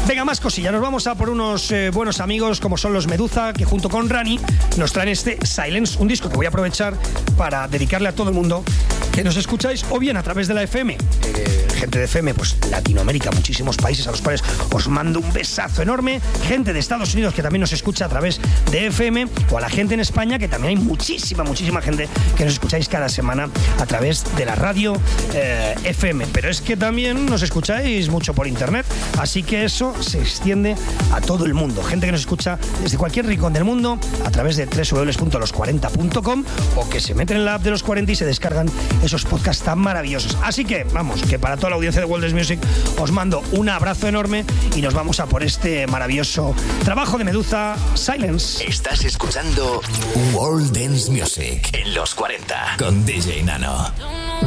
Venga, más cosillas. Nos vamos a por unos buenos amigos como son los Meduza, que junto con Rani nos traen este Silence, un disco que voy a aprovechar para dedicarle a todo el mundo que nos escucháis o bien a través de la FM. Gente de FM, pues Latinoamérica, muchísimos países a los cuales os mando un besazo enorme. Gente de Estados Unidos que también nos escucha a través de FM, o a la gente en España, que también hay muchísima gente que nos escucháis cada semana a través de la radio FM. Pero es que también nos escucháis mucho por internet, así que eso se extiende a todo el mundo. Gente que nos escucha desde cualquier rincón del mundo a través de www.los40.com, o que se meten en la app de Los 40 y se descargan esos podcasts tan maravillosos. Así que vamos, que para toda la audiencia de World Dance Music os mando un abrazo enorme y nos vamos a por este maravilloso trabajo de Meduza, Silence. Estás escuchando World Dance Music en Los 40 con DJ Nano.